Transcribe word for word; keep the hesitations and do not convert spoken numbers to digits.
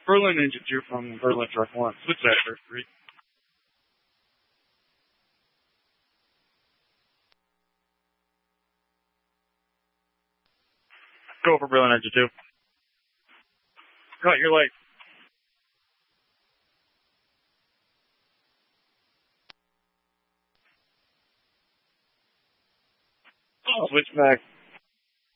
Berlin Ninja two from Berlin Truck one. Switch that first, three. Go for Berlin Ninja two. Cut your light. Switch back.